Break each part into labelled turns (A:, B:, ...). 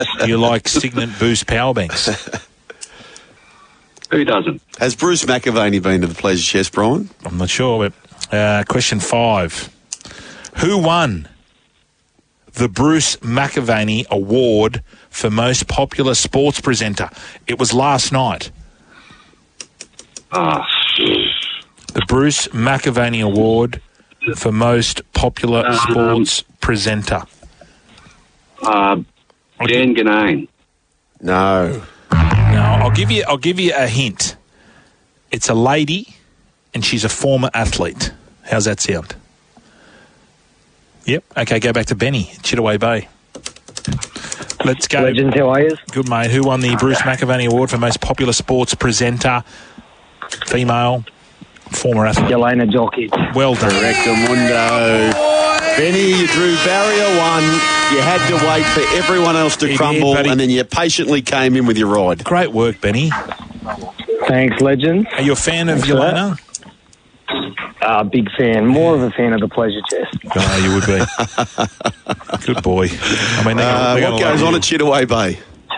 A: Do you like Signet Boost power banks?
B: Who doesn't?
C: Has Bruce McAvaney been to the Pleasure Chest, Brian?
A: I'm not sure, but question 5. Who won the Bruce McAvaney Award for Most Popular Sports Presenter? It was last night. The Bruce McAvaney Award for Most Popular Sports Presenter.
B: Dan Ganane.
C: No.
A: I'll give you a hint. It's a lady, and she's a former athlete. How's that sound? Yep. Okay, go back to Benny, Chittaway Bay. Let's go.
D: Legends, how are you?
A: Good, mate. Who won the Bruce McAvaney Award for Most Popular Sports Presenter? Female, former athlete.
D: Jelena Jokic.
A: Well done.
C: Correctamundo. Benny, you drew barrier 1. You had to wait for everyone else to crumble, and then you patiently came in with your ride.
A: Great work, Benny.
D: Thanks, Legends.
A: Are you a fan of Jelena?
D: Big fan. More of a fan of the Pleasure Chest.
A: Oh, you would be. Good boy. I mean,
C: what goes on at Chittaway Bay?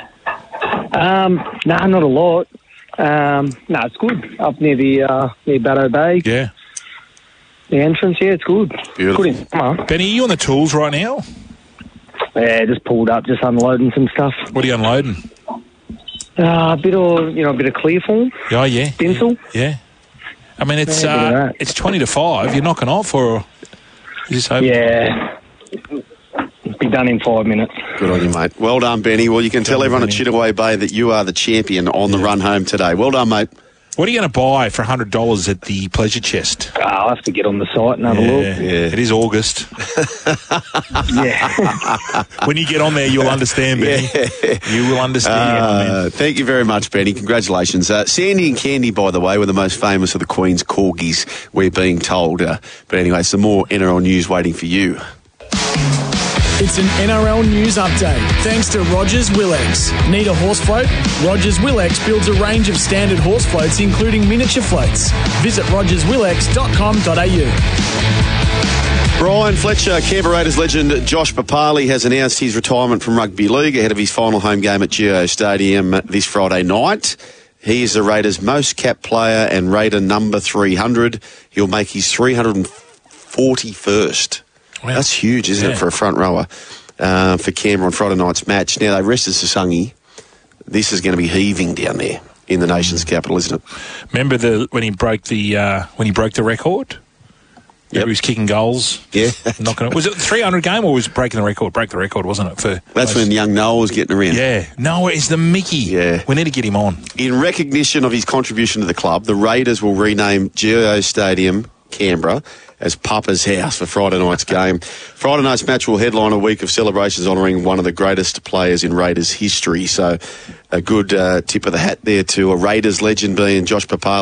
D: Not a lot. It's good. Up near the near Batto Bay.
A: Yeah.
D: The entrance, it's good.
C: Beautiful.
D: Good. Come on.
A: Benny, are you on the tools right now?
D: Yeah, just pulled up, just unloading some stuff.
A: What are you unloading?
D: A bit of clear form.
A: Oh, yeah.
D: Stencil.
A: Yeah. I mean, it's
D: Yeah, a bit of that.
A: it's 20 to 5. You're knocking off, or is this over?
D: Yeah. Be done in 5 minutes.
C: Good on you, mate. Well done, Benny. Well, you can tell everyone at Chittaway Bay that you are the champion on the run home today. Well done, mate.
A: What are you going to buy for $100 at the Pleasure Chest?
D: I'll have to get on the site and have a look.
C: Yeah.
A: It is August.
D: Yeah.
A: When you get on there, you'll understand, Benny. You will understand.
C: Thank you very much, Benny. Congratulations. Sandy and Candy, by the way, were the most famous of the Queen's corgis, we're being told. But anyway, some more NRL news waiting for you.
E: It's an NRL news update. Thanks to Rogers Willex. Need a horse float? Rogers Willex builds a range of standard horse floats, including miniature floats. Visit rogerswillex.com.au.
C: Brian Fletcher, Canberra Raiders legend Josh Papali has announced his retirement from rugby league ahead of his final home game at GIO Stadium this Friday night. He is the Raiders' most capped player and Raider number 300. He'll make his 341st.
A: Wow.
C: That's huge, isn't it, for a front rower for Canberra on Friday night's match. Now, they rested Sasungi. This is going to be heaving down there in the nation's capital, isn't it?
A: Remember when he broke the record?
C: Yep.
A: He was kicking goals.
C: Yeah.
A: Was it the 300 game, or was it breaking the record? Break the record, wasn't it?
C: That's when young Noah was getting around.
A: Yeah. Noah is the Mickey.
C: Yeah.
A: We need to get him on.
C: In recognition of his contribution to the club, the Raiders will rename GIO Stadium, Canberra, as Papa's house for Friday night's game. Friday night's match will headline a week of celebrations honouring one of the greatest players in Raiders history. So a good tip of the hat there to a Raiders legend being Josh Papali.